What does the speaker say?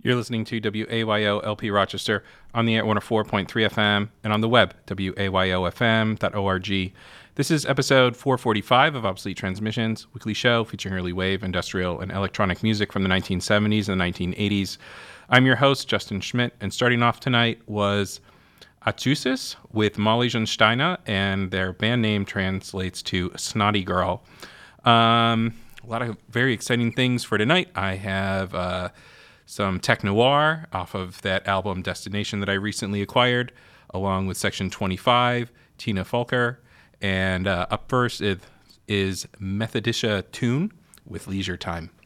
You're listening to WAYO LP Rochester on the air 104.3 FM and on the web, wayofm.org. This is episode 445 of Obsolete Transmissions, weekly show featuring early wave, industrial, and electronic music from the 1970s and the 1980s. I'm your host, Justin Schmidt, and starting off tonight was Atsusis with Molly Junsteiner, and their band name translates to Snotty Girl. A lot of very exciting things for tonight. I have some tech noir off of that album Destination that I recently acquired, along with Section 25, Tina Folker, and up first is Methodisha Tune with Leisure Time.